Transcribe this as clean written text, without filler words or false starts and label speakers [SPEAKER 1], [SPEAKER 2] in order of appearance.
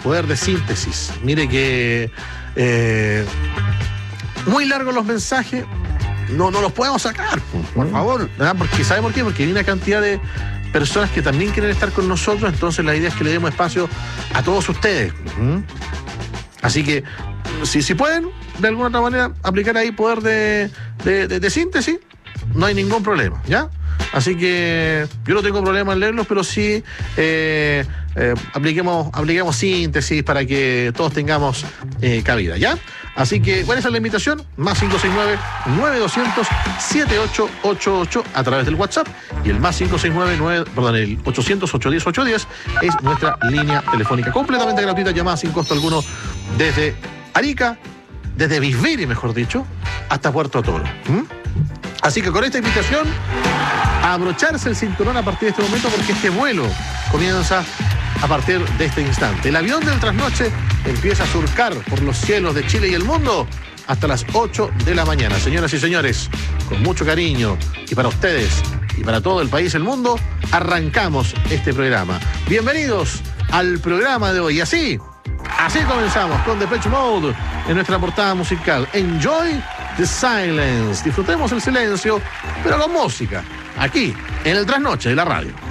[SPEAKER 1] poder de síntesis. Mire que muy largos los mensajes, no los podemos sacar, por favor, ¿verdad? Porque ¿sabe por qué? Porque hay una cantidad de personas que también quieren estar con nosotros, entonces la idea es que le demos espacio a todos ustedes. Así que, si pueden, de alguna otra manera, aplicar ahí poder de síntesis, no hay ningún problema, ¿ya? Así que yo no tengo problema en leerlos, pero sí apliquemos síntesis para que todos tengamos cabida, ¿ya? Así que, ¿cuál es la invitación? Más 569-9200-7888 a través del WhatsApp y el más 569, el 800-810-810 es nuestra línea telefónica completamente gratuita, llamada sin costo alguno desde Arica, desde Bisbiri, mejor dicho, hasta Puerto Toro. Así que con esta invitación, a abrocharse el cinturón a partir de este momento, porque este vuelo comienza a partir de este instante. El avión del trasnoche empieza a surcar por los cielos de Chile y el mundo hasta las 8 de la mañana. Señoras y señores, con mucho cariño y para ustedes y para todo el país y el mundo, arrancamos este programa. Bienvenidos al programa de hoy. Así comenzamos con Depeche Mode en nuestra portada musical. Enjoy the silence. Disfrutemos el silencio, pero con música, aquí en el trasnoche de la radio.